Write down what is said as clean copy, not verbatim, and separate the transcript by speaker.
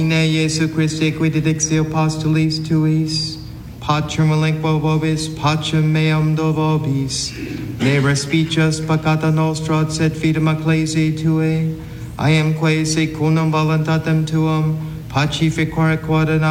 Speaker 1: Ne Jesu Christe qui didixio postulis tuis, pacem elenquo vobis, pacem meam do vobis, ne respicius peccata nostra, sed fidem ecclesiae Tuae, I am quae secundum voluntatem Tuum, pacificore quod in